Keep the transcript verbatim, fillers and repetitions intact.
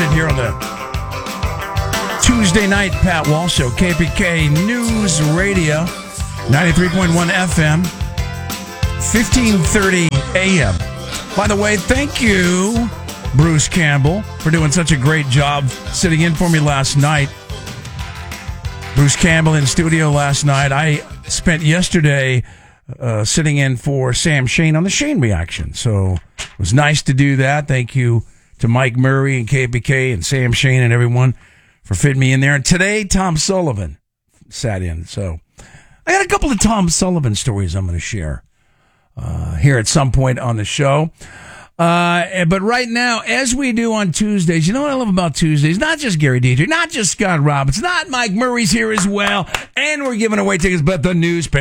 right here on the Tuesday night Pat Walsh Show, K P K News Radio, ninety-three point one F M, fifteen thirty A M. By the way, thank you, Bruce Campbell, for doing such a great job sitting in for me last night. Bruce Campbell in studio last night. I spent yesterday uh, sitting in for Sam Shane on the Shane Reaction, so it was nice to do that. Thank you to Mike Murray and K P K and Sam Shane and everyone for fitting me in there. And today, Tom Sullivan sat in. So I got a couple of Tom Sullivan stories I'm going to share uh, here at some point on the show. Uh, but right now, as we do on Tuesdays, you know what I love about Tuesdays? Not just Gary Dietrich, not just Scott Robbins, not Mike Murray's here as well. And we're giving away tickets, but the newspaper.